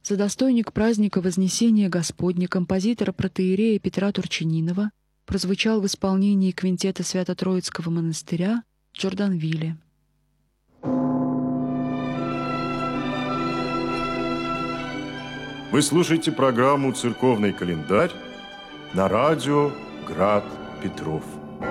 За достойник праздника Вознесения Господня композитора протоиерея Петра Турчининова прозвучал в исполнении квинтета Свято-Троицкого монастыря в Джорданвилле. Вы слушаете программу «Церковный календарь» на радио «Град Петров».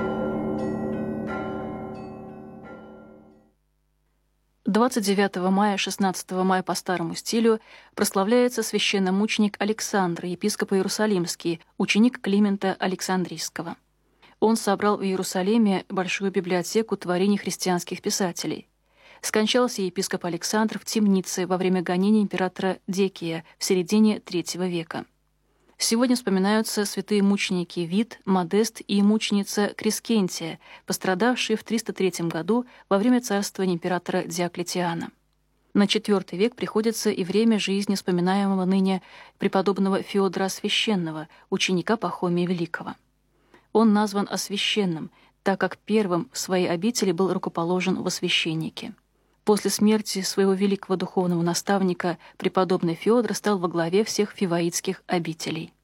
«29 мая, 16 мая по старому стилю прославляется священномученик Александр, епископ Иерусалимский, ученик Климента Александрийского. Он собрал в Иерусалиме большую библиотеку творений христианских писателей. Скончался епископ Александр в темнице во время гонений императора Декия в середине III века. Сегодня вспоминаются святые мученики Вит, Модест и мученица Крескентия, пострадавшие в 303 году во время царствования императора Диоклетиана. На IV век приходится и время жизни вспоминаемого ныне преподобного Феодора Освященного, ученика Пахомия Великого. Он назван Освященным, так как первым в своей обители был рукоположен во священники. После смерти своего великого духовного наставника преподобный Феодор стал во главе всех фиваитских обителей.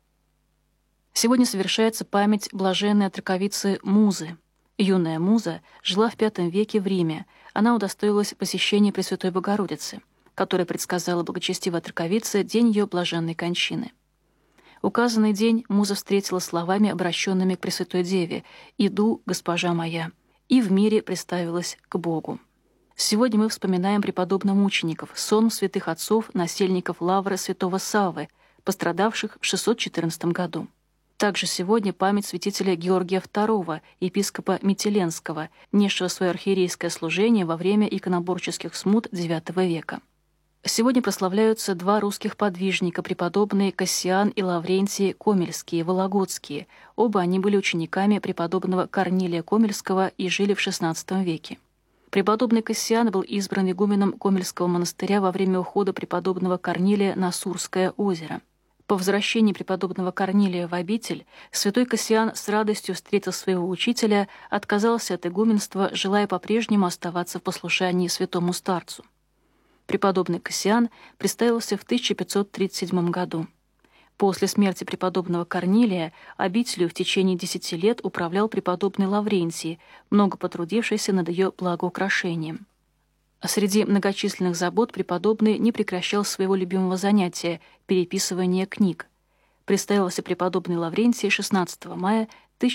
Сегодня совершается память блаженной отроковицы Музы. Юная Муза жила в V веке в Риме. Она удостоилась посещения Пресвятой Богородицы, которая предсказала благочестивой отроковице день ее блаженной кончины. Указанный день Муза встретила словами, обращенными к Пресвятой Деве: «Иду, госпожа моя», и в мире представилась к Богу. Сегодня мы вспоминаем преподобномучеников, сон святых отцов, насельников лавры святого Саввы, пострадавших в 614 году. Также сегодня память святителя Георгия II, епископа Метеленского, несшего свое архиерейское служение во время иконоборческих смут IX века. Сегодня прославляются два русских подвижника, преподобные Кассиан и Лаврентий Комельские, Вологодские. Оба они были учениками преподобного Корнилия Комельского и жили в XVI веке. Преподобный Кассиан был избран игуменом Комельского монастыря во время ухода преподобного Корнилия на Сурское озеро. По возвращении преподобного Корнилия в обитель святой Кассиан с радостью встретил своего учителя, отказался от игуменства, желая по-прежнему оставаться в послушании святому старцу. Преподобный Кассиан представился в 1537 году. После смерти преподобного Корнилия обителью в течение 10 лет управлял преподобный Лаврентий, много потрудившийся над ее благоукрашением. Среди многочисленных забот преподобный не прекращал своего любимого занятия – переписывания книг. Представился преподобный Лаврентий 16 мая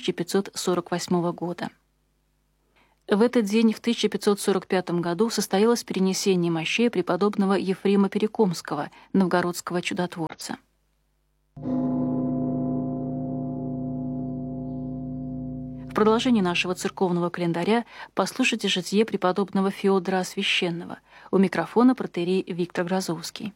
1548 года. В этот день в 1545 году состоялось перенесение мощей преподобного Ефрема Перекомского, новгородского чудотворца. В продолжении нашего церковного календаря послушайте житие преподобного Феодора Освященного. У микрофона протоиерей Виктор Грозовский.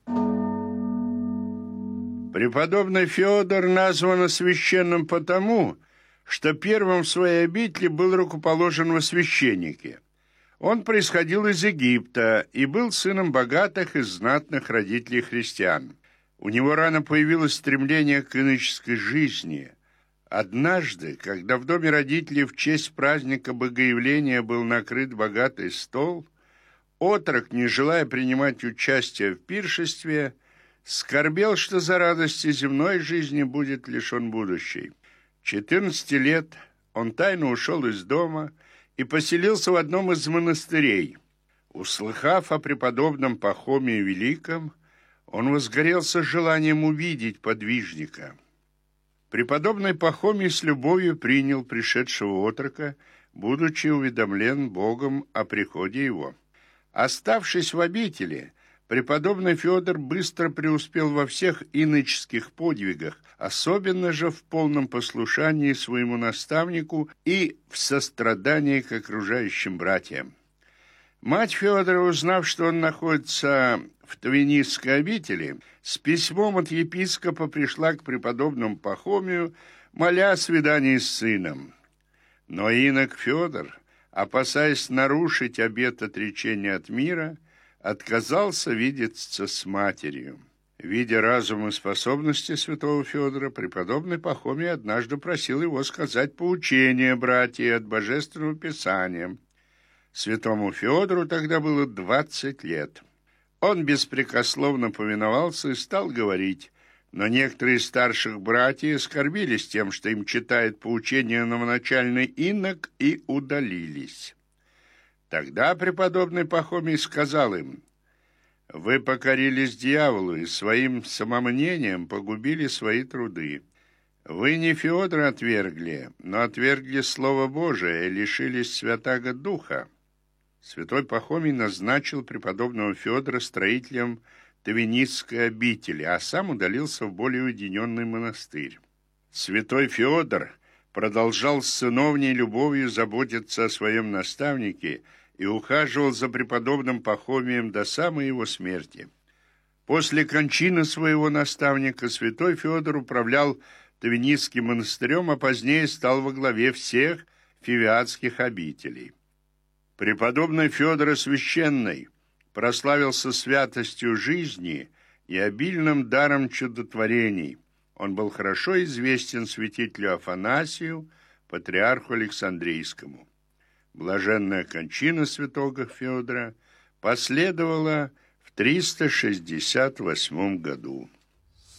Преподобный Феодор назван Освященным потому, что первым в своей обители был рукоположен во священники. Он происходил из Египта и был сыном богатых и знатных родителей христиан. У него рано появилось стремление к иноческой жизни. Однажды, когда в доме родителей в честь праздника Богоявления был накрыт богатый стол, отрок, не желая принимать участие в пиршестве, скорбел, что за радости земной жизни будет лишен будущей. 14 лет он тайно ушел из дома и поселился в одном из монастырей. Услыхав о преподобном Пахомии Великом, он возгорелся желанием увидеть подвижника. Преподобный Пахомий с любовью принял пришедшего отрока, будучи уведомлен Богом о приходе его. Оставшись в обители, преподобный Феодор быстро преуспел во всех иноческих подвигах, особенно же в полном послушании своему наставнику и в сострадании к окружающим братьям. Мать Феодора, узнав, что он находится в Тавинистской обители, с письмом от епископа пришла к преподобному Пахомию, моля о свидании с сыном. Но инок Феодор, опасаясь нарушить обет отречения от мира, отказался видеться с матерью. Видя разум и способности святого Феодора, преподобный Пахомий однажды просил его сказать поучение братьям от Божественного Писания. Святому Феодору тогда было 20 лет. Он беспрекословно повиновался и стал говорить, но некоторые из старших братьев оскорбились тем, что им читает поучение новоначальный инок, и удалились. Тогда преподобный Пахомий сказал им: «Вы покорились дьяволу и своим самомнением погубили свои труды. Вы не Феодора отвергли, но отвергли Слово Божие и лишились Святаго Духа». Святой Пахомий назначил преподобного Феодора строителем Тавинистской обители, а сам удалился в более уединенный монастырь. Святой Феодор продолжал с сыновней любовью заботиться о своем наставнике и ухаживал за преподобным Пахомием до самой его смерти. После кончины своего наставника святой Феодор управлял Тавинистским монастырем, а позднее стал во главе всех фивиатских обителей. Преподобный Феодор Священный прославился святостью жизни и обильным даром чудотворений. Он был хорошо известен святителю Афанасию, патриарху Александрийскому. Блаженная кончина святого Феодора последовала в 368 году.